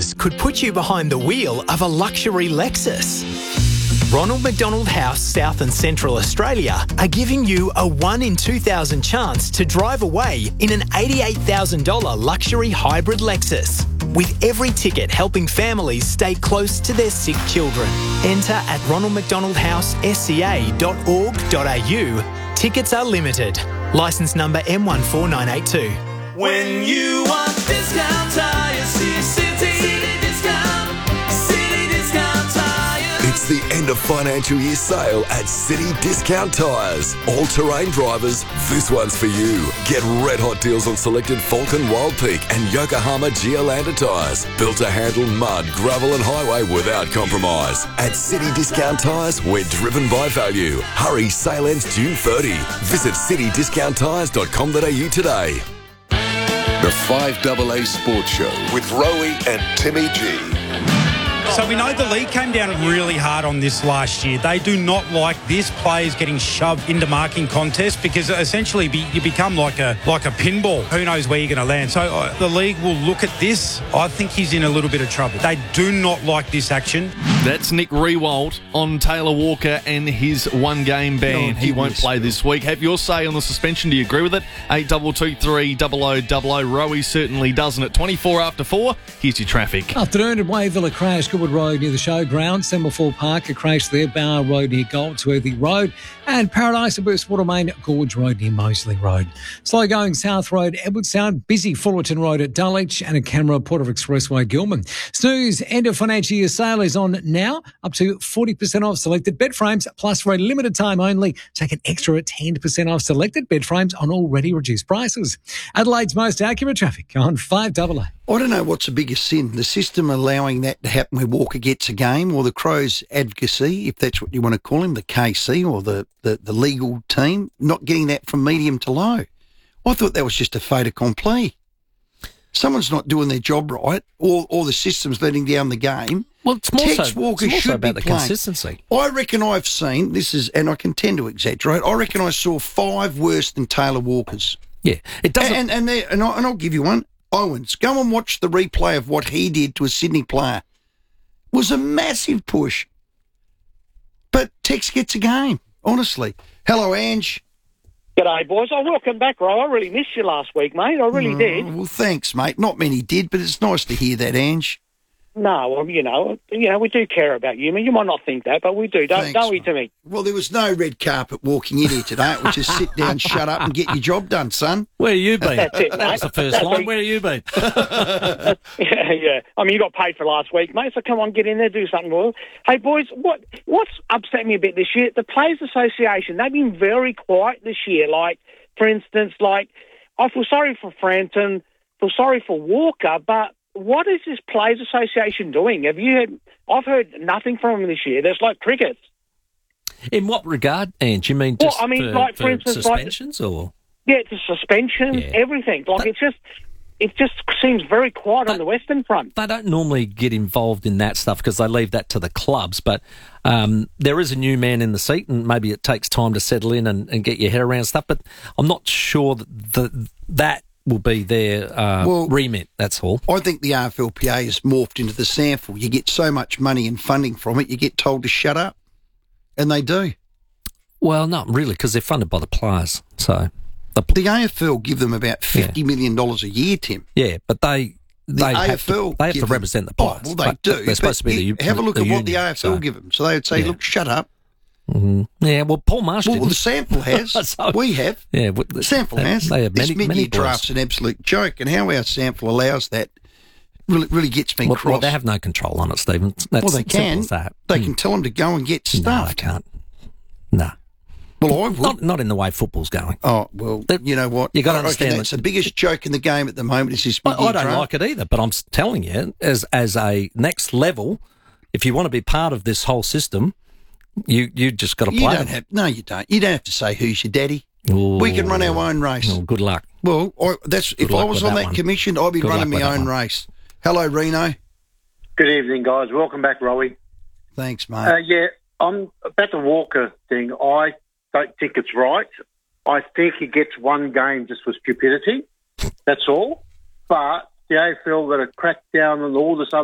Tires could put you behind the wheel of a luxury Lexus. Ronald McDonald House, South and Central Australia are giving you a 1 in 2,000 chance to drive away in an $88,000 luxury hybrid Lexus, with every ticket helping families stay close to their sick children. Enter at ronaldmcdonaldhousesca.org.au. Tickets are limited. Licence number M14982. When you want discount tires, see City Discount Tires. It's the end of financial year sale at City Discount Tires. All-terrain drivers, this one's for you. Get red hot deals on selected Falcon Wild Peak and Yokohama Geolander tyres. Built to handle mud, gravel and highway without compromise. At City Discount Tires, we're driven by value. Hurry, sale ends June 30. Visit citydiscounttires.com.au today. The 5AA Sports Show with Rowie and Timmy G. So we know the league came down really hard on this last year. They do not like this, players getting shoved into marking contests, because essentially you become like a pinball. Who knows where you're going to land? So the league will look at this. I think he's in a little bit of trouble. They do not like this action. That's Nick Riewoldt on Taylor Walker and his one-game ban. He won't play this week. Have your say on the suspension. Do you agree with it? 8223 0000. Rowie certainly doesn't. At 24 after 4, here's your traffic. Afternoon at Wayville, a crash. Goodwood Road near the showground. Semaphore Park, a crash there. Bower Road near Goldsworthy Road. And Paradise and Burst Watermain, Gorge Road near Moseley Road. Slow going South Road, Edwardstown. Busy Fullerton Road at Dulwich. And a Camera, Port of Expressway, Gilman. Snooze, end of financial year sale is on now. Up to 40% off selected bed frames. Plus, for a limited time only, take an extra 10% off selected bed frames on already reduced prices. Adelaide's most accurate traffic on 5AA. I don't know what's the biggest sin, the system allowing that to happen where Walker gets a game, or the Crows' advocacy, if that's what you want to call him, the KC or the legal team, not getting that from medium to low. I thought that was just a fait accompli. Someone's not doing their job right, or the system's letting down the game. Well, it's more Tex so, Walker it's more should so about be the playing. consistency. I reckon I've seen, and I can tend to exaggerate, I reckon I saw 5 worse than Taylor Walker's. Yeah, it doesn't. And I'll give you one. Owens, go and watch the replay of what he did to a Sydney player. It was a massive push. But Tex gets a game, honestly. Hello, Ange. G'day, boys. Welcome back, Ro. I really missed you last week, mate. I really did. Well, thanks, mate. Not many did, but it's nice to hear that, Ange. No, well, you know, we do care about you. I mean, you might not think that, but we do, don't we, Timmy? Well, there was no red carpet walking in here today. It was just sit down, shut up, and get your job done, son. Where have you been? That's it, mate. That's the first line. Where have you been? Yeah. I mean, you got paid for last week, mate, so come on, get in there, do something well. Hey, boys, what's upset me a bit this year? The Players Association, they've been very quiet this year. Like, for instance, I feel sorry for Frampton, feel sorry for Walker, but what is this Players Association doing? Have you heard? I've heard nothing from them this year. There's like crickets. In what regard, Ange? You mean just for instance, suspensions or? Yeah, it's a suspension, everything. It just seems very quiet on the Western Front. They don't normally get involved in that stuff because they leave that to the clubs. But there is a new man in the seat, and maybe it takes time to settle in and get your head around stuff. But I'm not sure that will be their remit, that's all. I think the RFLPA has morphed into the sample. You get so much money and funding from it, you get told to shut up. And they do. Well, not really, because they're funded by the players. So the AFL give them about $50 million a year, Tim. Yeah, but they have to represent the players. Oh, well, they do. They're supposed to be have a look at what the union, AFL give them. So they would say, look, shut up. Mm-hmm. Yeah, well, Paul Marsh didn't. Well, the sample has. We have. Yeah, the sample has. They have this mid-year draft's an absolute joke, and how our sample allows that really gets me cross. Well, they have no control on it, Stephen. That's they can. They can tell them to go and get stuff. No, they can't. No. Well, I would. Not in the way football's going. Oh, well, you know what? You got to understand that's the biggest joke in the game at the moment is this mid-year draft. I don't like it either, but I'm telling you, as a next level, if you want to be part of this whole system, you just got to play. No, you don't. You don't have to say who's your daddy. Ooh. We can run our own race. Oh, good luck. Well, if I was on that commission, I'd be running my own race. Hello, Reno. Good evening, guys. Welcome back, Rowie. Thanks, mate. I'm about the Walker thing. I don't think it's right. I think he gets one game just for stupidity. That's all. But the AFL got to crack down on all this other